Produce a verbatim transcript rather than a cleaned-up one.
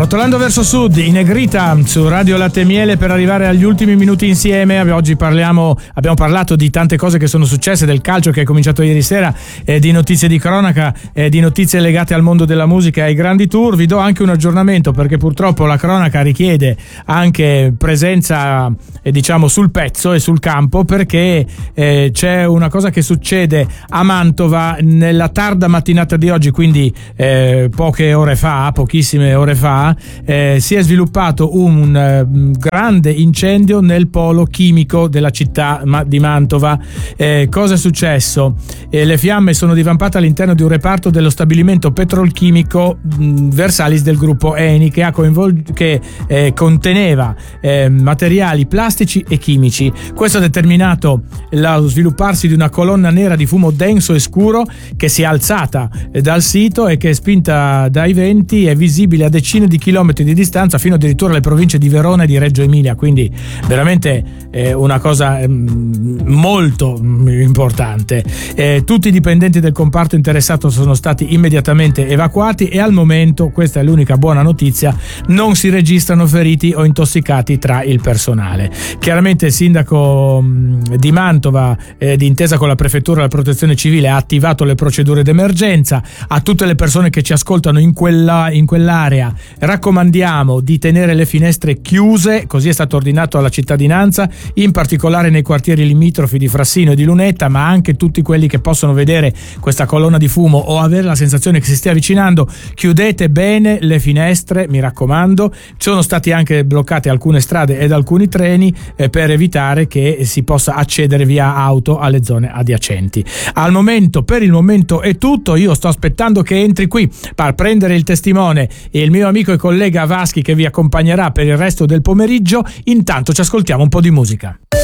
Rotolando verso sud, in negrita su Radio Latte e Miele per arrivare agli ultimi minuti insieme. Oggi parliamo, abbiamo parlato di tante cose che sono successe, del calcio che è cominciato ieri sera, eh, di notizie di cronaca, eh, di notizie legate al mondo della musica e ai grandi tour. Vi do anche un aggiornamento perché purtroppo la cronaca richiede anche presenza eh, diciamo sul pezzo e sul campo, perché eh, c'è una cosa che succede a Mantova nella tarda mattinata di oggi, quindi eh, poche ore fa, pochissime ore fa. Eh, si è sviluppato un eh, grande incendio nel polo chimico della città ma- di Mantova. Eh, cosa è successo? Eh, le fiamme sono divampate all'interno di un reparto dello stabilimento petrolchimico mh, Versalis del gruppo Eni, che, ha coinvol- che eh, conteneva eh, materiali plastici e chimici. Questo ha determinato lo svilupparsi di una colonna nera di fumo denso e scuro che si è alzata eh, dal sito e che, spinta dai venti, è visibile a decine di chilometri di distanza fino addirittura alle province di Verona e di Reggio Emilia, quindi veramente eh, una cosa eh, molto importante. Eh, tutti i dipendenti del comparto interessato sono stati immediatamente evacuati e al momento, questa è l'unica buona notizia, non si registrano feriti o intossicati tra il personale. Chiaramente il sindaco mh, di Mantova, eh, d'intesa con la prefettura e la protezione civile, ha attivato le procedure d'emergenza. A tutte le persone che ci ascoltano in quella in quell'area raccomandiamo di tenere le finestre chiuse, così è stato ordinato alla cittadinanza, in particolare nei quartieri limitrofi di Frassino e di Lunetta, ma anche tutti quelli che possono vedere questa colonna di fumo o avere la sensazione che si stia avvicinando. Chiudete bene le finestre, mi raccomando. Sono stati anche bloccate alcune strade ed alcuni treni eh, per evitare che si possa accedere via auto alle zone adiacenti. Al momento, per il momento è tutto. Io sto aspettando che entri qui per prendere il testimone e il mio amico e collega Vaschi, che vi accompagnerà per il resto del pomeriggio. Intanto ci ascoltiamo un po' di musica.